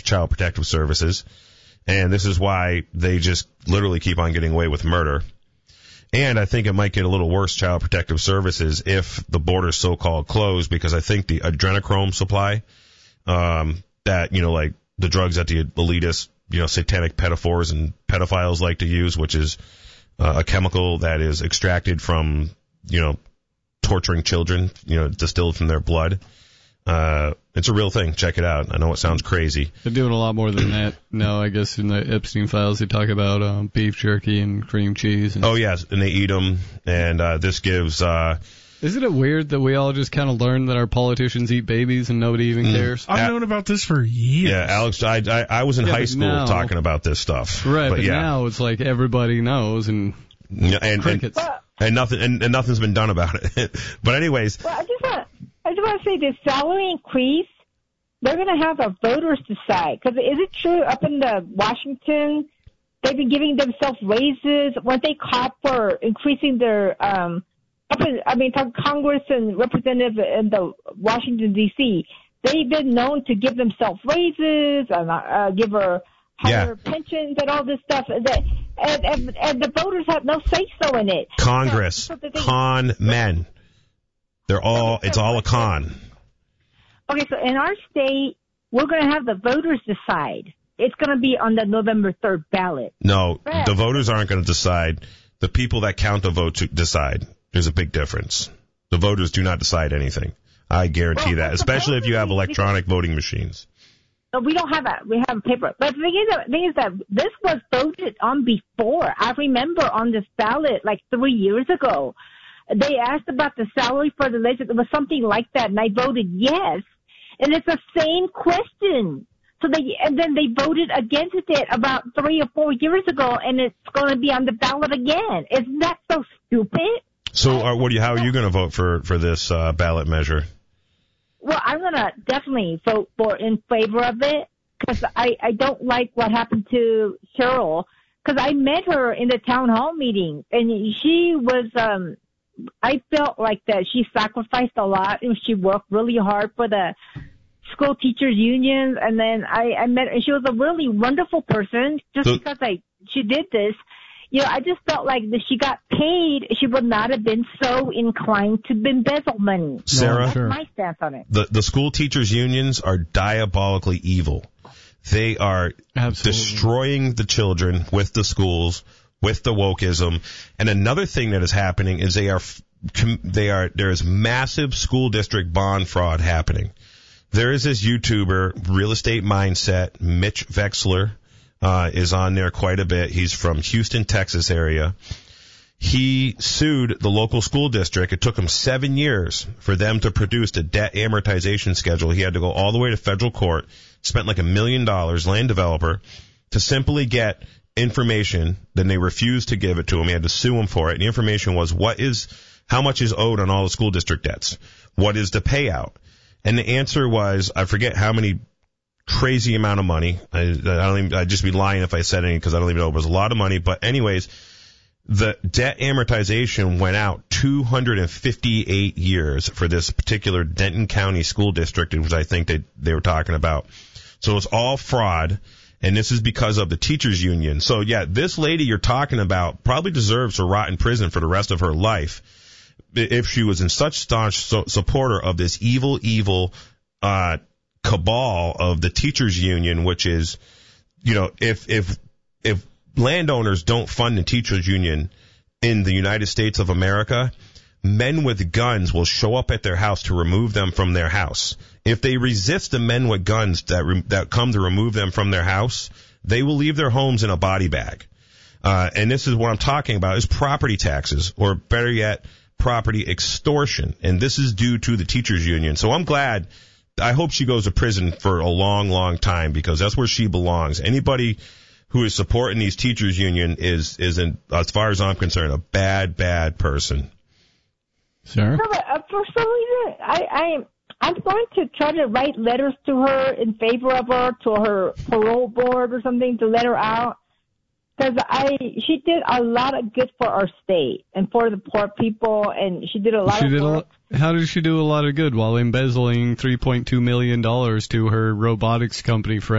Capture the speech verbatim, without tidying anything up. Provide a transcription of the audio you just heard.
Child Protective Services. And this is why they just literally keep on getting away with murder. And I think it might get a little worse, Child Protective Services, if the border's so-called closed, because I think the adrenochrome supply, um, that, you know, like the drugs that the elitist, you know, satanic pedophores and pedophiles like to use, which is uh, a chemical that is extracted from, you know, torturing children, you know, distilled from their blood. Uh, it's a real thing. Check it out. I know it sounds crazy. They're doing a lot more than that. No, I guess in the Epstein files they talk about um, beef jerky and cream cheese. And oh, yes, and they eat them, and uh, this gives... Uh, Isn't it weird that we all just kind of learn that our politicians eat babies and nobody even mm, cares? I've known about this for years. Yeah, Alex, I, I, I was in yeah, high school now, talking about this stuff. Right, but, but yeah. now it's like everybody knows and, yeah, and crickets. And, and, nothing, and, and nothing's been done about it. But anyways... Well, I just want I just want to say this salary increase, they're going to have the voters decide. Because is it true up in the Washington, they've been giving themselves raises? Weren't they caught for increasing their, um, up in, I mean, Congress and representatives in the Washington, D C, they've been known to give themselves raises and uh, give her higher yeah. pensions and all this stuff. And, and, and, and the voters have no say-so in it. Congress, so, so they, con men. They're all, it's all a con. Okay, so in our state, we're going to have the voters decide. It's going to be on the November third ballot. No, Correct. The voters aren't going to decide. The people that count the votes decide. There's a big difference. The voters do not decide anything. I guarantee well, that, especially if you have electronic voting machines. No, we don't have that. We have paper. But the thing is, the thing is that this was voted on before. I remember on this ballot like three years ago. They asked about the salary for the legislature. It was something like that, and I voted yes. And it's the same question. So they, and then they voted against it about three or four years ago, and it's going to be on the ballot again. Isn't that so stupid? So, uh, what do you, how are you going to vote for for this uh, ballot measure? Well, I'm going to definitely vote for in favor of it because I I don't like what happened to Cheryl because I met her in the town hall meeting, and she was um. I felt like that she sacrificed a lot and she worked really hard for the school teachers unions. And then I, I met her and she was a really wonderful person just so, because I, she did this. You know, I just felt like if she got paid, she would not have been so inclined to embezzle money. Sarah, that's my stance on it. The, the school teachers unions are diabolically evil. They are Absolutely. destroying the children with the schools, with the wokeism. And another thing that is happening is they are, they are, there is massive school district bond fraud happening. There is this YouTuber, Real Estate Mindset, Mitch Vexler, uh, is on there quite a bit. He's from Houston, Texas area. He sued the local school district. It took him seven years for them to produce a debt amortization schedule. He had to go all the way to federal court, spent like a million dollars, land developer, to simply get information. Then they refused to give it to him. He had to sue him for it. And the information was what is, how much is owed on all the school district debts? What is the payout? And the answer was, I forget how many crazy amount of money. I, I don't even, I'd just be lying if I said anything because I don't even know if it was a lot of money. But anyways, the debt amortization went out two hundred fifty-eight years for this particular Denton County school district, which I think they, they were talking about. So it's all fraud. And this is because of the teachers union. So yeah, this lady you're talking about probably deserves to rot in prison for the rest of her life if she was in such staunch so- supporter of this evil, evil, uh, cabal of the teachers union, which is, you know, if, if, if landowners don't fund the teachers union in the United States of America, men with guns will show up at their house to remove them from their house. If they resist the men with guns that re- that come to remove them from their house, they will leave their homes in a body bag. Uh, and this is what I'm talking about is property taxes, or better yet, property extortion. And this is due to the teachers union. So I'm glad. I hope she goes to prison for a long, long time because that's where she belongs. Anybody who is supporting these teachers union is, is in, as far as I'm concerned, a bad, bad person. Sarah? No, but, uh, for some reason, I, I, I'm going to try to write letters to her in favor of her, to her parole board or something, to let her out. Because I, she did a lot of good for our state and for the poor people, and she did a lot she of did work. A, how did she do a lot of good while embezzling three point two million dollars to her robotics company friend?